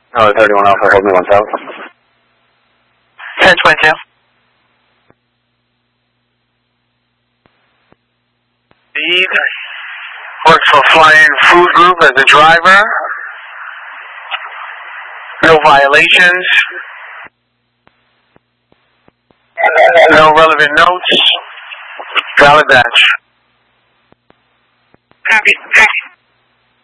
Oh, 31 Alpha, hold me 1000. 1022. Speed. Works for Flying Food Group as a driver. No violations. No relevant notes. Valid batch. Copy.